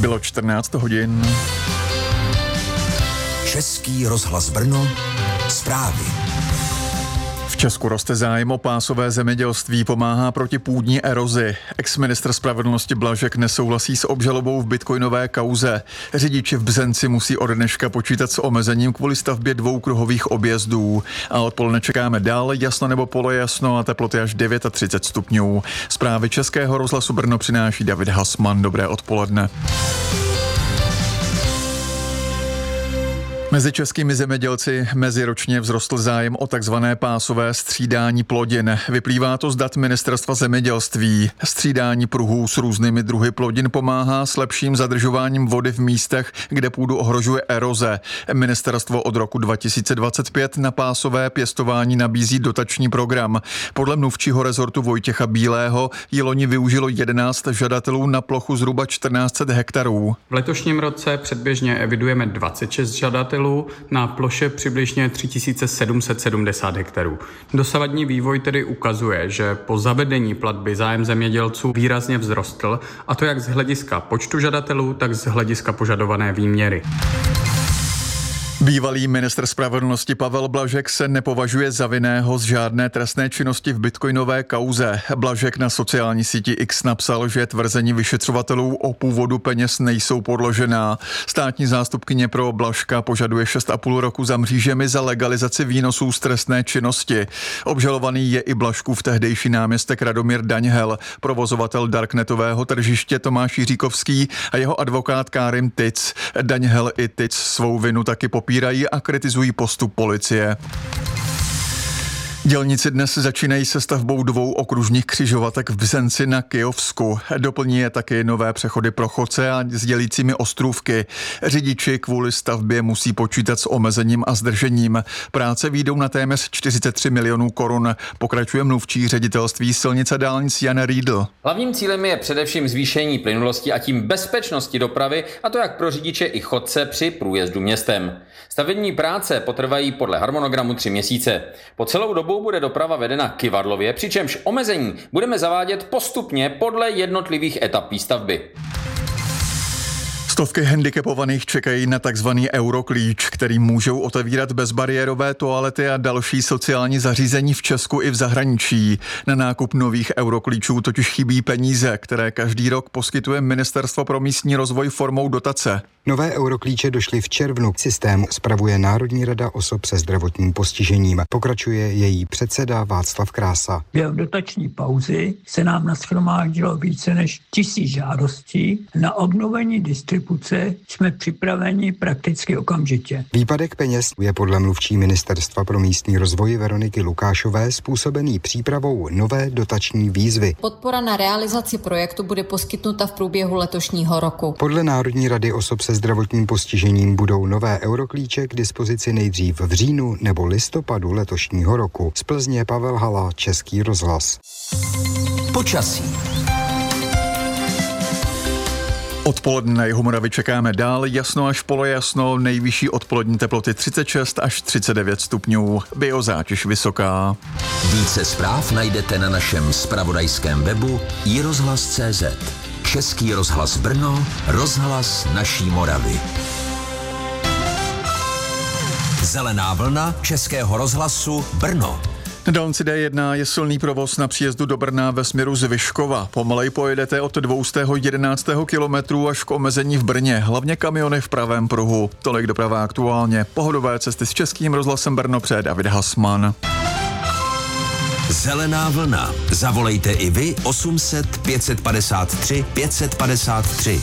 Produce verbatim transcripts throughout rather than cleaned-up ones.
Bylo čtrnáct hodin. Český rozhlas Brno, zprávy. V Česku roste zájem o pásové zemědělství, pomáhá proti půdní erozi. Ex-ministr spravedlnosti Blažek nesouhlasí s obžalobou v bitcoinové kauze. Řidiči v Bzenci musí od dneška počítat s omezením kvůli stavbě dvou kruhových objezdů. A odpoledne čekáme dále jasno nebo polojasno a teploty až třicet devět stupňů. Zprávy Českého rozhlasu Brno přináší David Hasman. Dobré odpoledne. Mezi českými zemědělci meziročně vzrostl zájem o takzvané pásové střídání plodin. Vyplývá to z dat Ministerstva zemědělství. Střídání pruhů s různými druhy plodin pomáhá s lepším zadržováním vody v místech, kde půdu ohrožuje eroze. Ministerstvo od roku dva tisíce dvacet pět na pásové pěstování nabízí dotační program. Podle mluvčího rezortu Vojtěcha Bílého ji loni využilo jedenáct žadatelů na plochu zhruba čtrnáct set hektarů. V letošním roce předběžně evidujeme dvacet šest žadatelů na ploše přibližně tři tisíce sedm set sedmdesát hektarů. Dosavadní vývoj tedy ukazuje, že po zavedení platby zájem zemědělců výrazně vzrostl, a to jak z hlediska počtu žadatelů, tak z hlediska požadované výměry. Bývalý ministr spravedlnosti Pavel Blažek se nepovažuje za vinného z žádné trestné činnosti v bitcoinové kauze. Blažek na sociální síti X napsal, že tvrzení vyšetřovatelů o původu peněz nejsou podložená. Státní zástupkyně pro Blažka požaduje šest a půl roku za mřížemi za legalizaci výnosů z trestné činnosti. Obžalovaný je i Blažkův tehdejší náměstek Radomír Daňhel, provozovatel darknetového tržiště Tomáš Jiříkovský a jeho advokát Kárim Tic. Daňhel i Tic svou vinu taky popírají a kritizují postup policie. Dělníci dnes začínají se stavbou dvou okružních křižovatek v Bzenci na Kyjovsku. Doplní je taky nové přechody pro chodce a s dělícími ostrůvky. Řidiči kvůli stavbě musí počítat s omezením a zdržením. Práce výjdou na téměř čtyřicet tři milionů korun. Pokračuje mluvčí ředitelství silnic a dálnic Jan Riedl. Hlavním cílem je především zvýšení plynulosti a tím bezpečnosti dopravy, a to jak pro řidiče i chodce při průjezdu městem. Stavební práce potrvají podle harmonogramu tři měsíce. Po celou dobu bude doprava vedena kyvadlově, přičemž omezení budeme zavádět postupně podle jednotlivých etap výstavby. Stovky handicapovaných čekají na takzvaný Euroklíč, který můžou otevírat bezbariérové toalety a další sociální zařízení v Česku i v zahraničí. Na nákup nových Euroklíčů totiž chybí peníze, které každý rok poskytuje Ministerstvo pro místní rozvoj formou dotace. Nové Euroklíče došly v červnu. Systém spravuje Národní rada osob se zdravotním postižením. Pokračuje její předseda Václav Krása. Během dotační pauzy se nám nashromáždilo více než tisíc žádostí. Na obnovení distribuce jsme připraveni prakticky okamžitě. Výpadek peněz je podle mluvčí Ministerstva pro místní rozvoj Veroniky Lukášové způsobený přípravou nové dotační výzvy. Podpora na realizaci projektu bude poskytnuta v průběhu letošního roku. Podle Národní rady osob se zdravotním postižením budou nové Euroklíče k dispozici nejdřív v říjnu nebo listopadu letošního roku. Z Plzně Pavel Hala, Český rozhlas. Počasí. Odpoledne na jihu Moravy čekáme dál, jasno až polojasno, nejvyšší odpolední teploty třicet šest až třicet devět stupňů, biozátěž vysoká. Více zpráv najdete na našem zpravodajském webu i rozhlas tečka cé zet. Český rozhlas Brno, rozhlas naší Moravy. Zelená vlna Českého rozhlasu Brno. Na dálnici D jedna je silný provoz na příjezdu do Brna ve směru z Vyškova. Pomalej pojedete od dvě stě jedenáct kilometrů až k omezení v Brně, hlavně kamiony v pravém pruhu. Tolik doprava aktuálně. Pohodové cesty s Českým rozhlasem Brno přeje David Hasman. Zelená vlna. Zavolejte i vy osm set pět padesát tři pět padesát tři.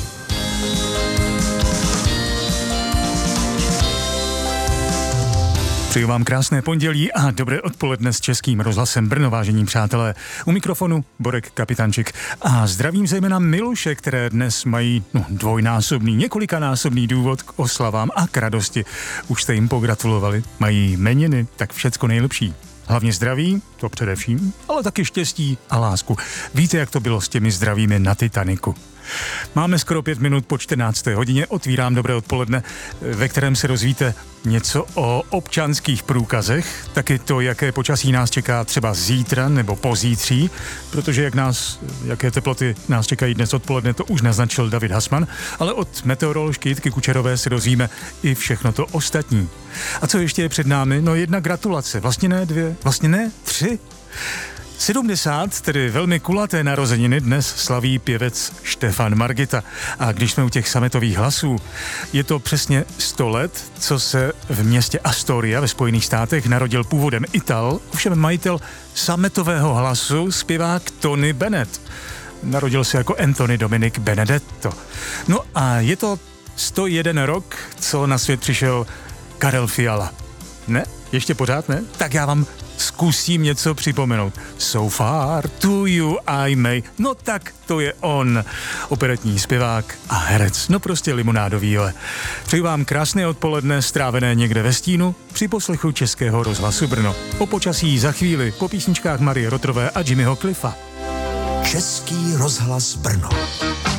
Přeju vám krásné pondělí a dobré odpoledne s Českým rozhlasem Brno, vážení přátelé. U mikrofonu Borek Kapitančik a zdravím zejména Miluše, které dnes mají no, dvojnásobný, několikanásobný důvod k oslavám a k radosti. Už jste jim pogratulovali, mají jmeniny, tak všecko nejlepší. Hlavně zdraví, to především, ale taky štěstí a lásku. Víte, jak to bylo s těmi zdravími na Titaniku. Máme skoro pět minut po čtrnácté hodině, otvírám Dobré odpoledne, ve kterém se dozvíte něco o občanských průkazech, taky to, jaké počasí nás čeká třeba zítra nebo pozítří, protože jak nás, jaké teploty nás čekají dnes odpoledne, to už naznačil David Hasman, ale od meteoroložky Jitky Kučerové se dozvíme i všechno to ostatní. A co ještě je před námi? No jedna gratulace, vlastně ne dvě, vlastně ne tři. sedmdesát, tedy velmi kulaté narozeniny, dnes slaví pěvec Štefan Margita. A když jsme u těch sametových hlasů, je to přesně sto let, co se v městě Astoria ve Spojených státech narodil původem Ital, ovšem majitel sametového hlasu, zpěvák Tony Bennett. Narodil se jako Anthony Dominic Benedetto. No a je to sto jeden rok, co na svět přišel Karel Fiala. Ne? Ještě pořád ne? Tak já vám zkusím něco připomenout. So far to you I may. No tak to je on. Operetní zpěvák a herec. No prostě limonádový, ale. Přeju vám krásné odpoledne, strávené někde ve stínu, při poslechu Českého rozhlasu Brno. O počasí za chvíli, po písničkách Marie Rotrové a Jimmyho Cliffa. Český rozhlas Brno.